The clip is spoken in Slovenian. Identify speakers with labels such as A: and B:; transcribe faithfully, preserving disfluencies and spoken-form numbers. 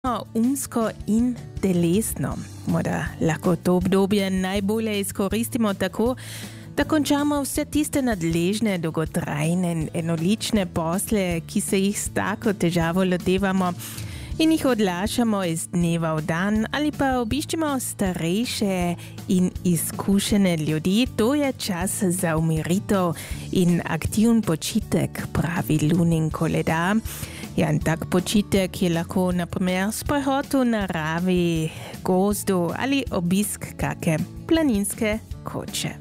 A: umsko in telesno. Morda lahko to obdobje najbolje izkoristimo tako, da končamo vse tiste nadležne, dolgotrajne in enolične posle, ki se jih s tako težavo lotevamo in jih odlašamo iz dneva v dan, ali pa obiščemo starejše in izkušene ljudi. To je čas za umiritev in aktiven počitek, pravi Lunin koledar. Ja, in tak počitek je lahko na primer sprehod v naravi, gozdu ali obisk kake planinske koče.